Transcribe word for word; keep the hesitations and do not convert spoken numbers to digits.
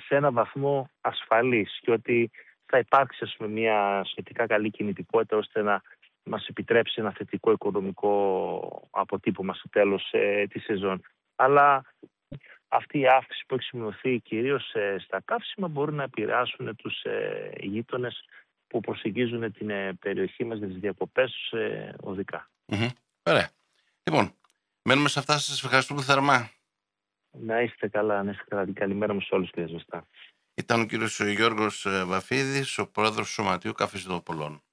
σε ένα βαθμό ασφαλής και ότι θα υπάρξει, ας πούμε, μια σχετικά καλή κινητικότητα ώστε να μας επιτρέψει ένα θετικό οικονομικό αποτύπωμα στο τέλος ε, της σεζόν. Αλλά αυτή η αύξηση που έχει σημειωθεί κυρίως ε, στα καύσιμα μπορεί να επηρεάσουν τους ε, γείτονες που προσεγγίζουν την ε, περιοχή μας για τις διακοπές τους ε, οδικά. Mm-hmm. Ωραία. Λοιπόν, μένουμε σε αυτά. Σας ευχαριστούμε θερμά. Να είστε καλά, να είστε καλά. Καλημέρα μου σε όλους, κύριε Ζωστά. Ήταν ο κύριος Γιώργος Βαφίδης, ο πρόεδρος του Σωματείου Καφεζιδοπολών.